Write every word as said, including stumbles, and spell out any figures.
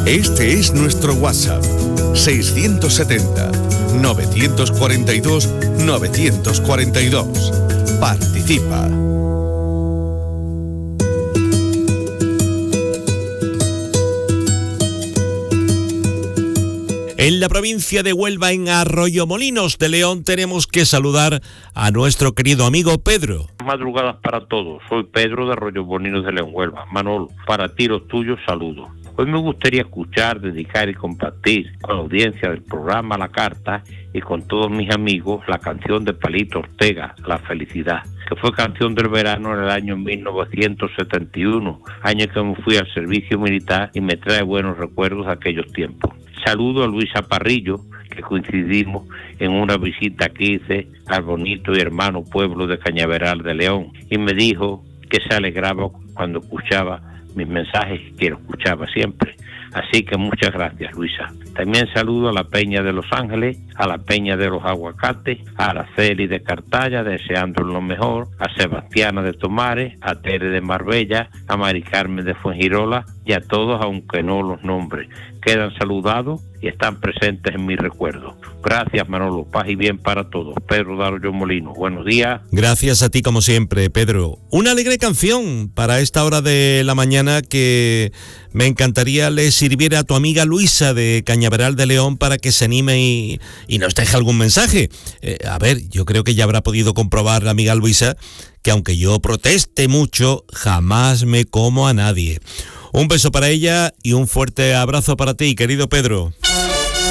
Este es nuestro WhatsApp, seiscientos setenta, novecientos cuarenta y dos, novecientos cuarenta y dos. Participa. En la provincia de Huelva, en Arroyomolinos de León, tenemos que saludar a nuestro querido amigo Pedro. Madrugadas para todos, soy Pedro de Arroyomolinos de León, Huelva. Manolo, para ti los tuyos, saludos. Hoy me gustaría escuchar, dedicar y compartir con la audiencia del programa La Carta y con todos mis amigos la canción de Palito Ortega, La Felicidad, que fue canción del verano en el año mil novecientos setenta y uno, año que me fui al servicio militar y me trae buenos recuerdos de aquellos tiempos. Saludo a Luisa Parrillo, que coincidimos en una visita que hice al bonito y hermano pueblo de Cañaveral de León, y me dijo que se alegraba cuando escuchaba mis mensajes, que lo escuchaba siempre. Así que muchas gracias, Luisa. También saludo a la Peña de Los Ángeles, a la Peña de los Aguacates, a Araceli de Cartaya, deseando lo mejor, a Sebastiana de Tomares, a Tere de Marbella, a Mari Carmen de Fuengirola y a todos, aunque no los nombres. Quedan saludados y están presentes en mi recuerdo. Gracias, Manolo. Paz y bien para todos. Pedro de Arroyomolinos, buenos días. Gracias a ti como siempre, Pedro. Una alegre canción para esta hora de la mañana que me encantaría le sirviera a tu amiga Luisa de Cañaveral de León para que se anime y, y nos deje algún mensaje. Eh, a ver, yo creo que ya habrá podido comprobar la amiga Luisa que aunque yo proteste mucho, jamás me como a nadie. Un beso para ella y un fuerte abrazo para ti, querido Pedro.